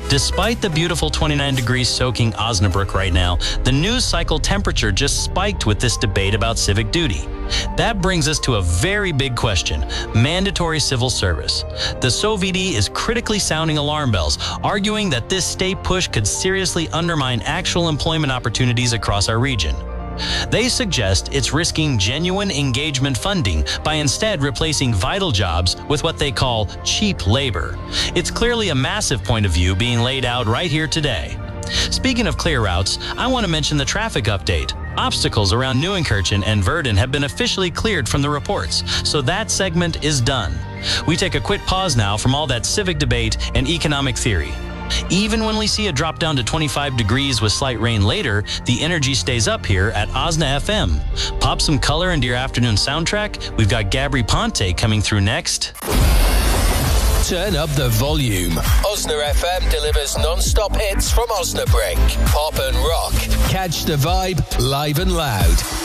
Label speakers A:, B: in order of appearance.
A: Despite the beautiful 29 degrees soaking Osnabrück right now, the news cycle temperature just spiked with this debate about civic duty. That brings us to a very big question: mandatory civil service. The SOVD is critically sounding alarm bells, arguing that this state push could seriously undermine actual employment opportunities across our region. They suggest it's risking genuine engagement funding by instead replacing vital jobs with what they call cheap labor. It's clearly a massive point of view being laid out right here today. Speaking of clear routes, I want to mention the traffic update. Obstacles around Neuenkirchen and Verden have been officially cleared from the reports, so that segment is done. We take a quick pause now from all that civic debate and economic theory. Even when we see a drop down to 25 degrees with slight rain later, the energy stays up here at Osna FM. Pop some color into your afternoon soundtrack. We've got Gabri Ponte coming through next.
B: Turn up the volume. Osna FM delivers non-stop hits from Osnabrück. Pop and rock. Catch the vibe live and loud.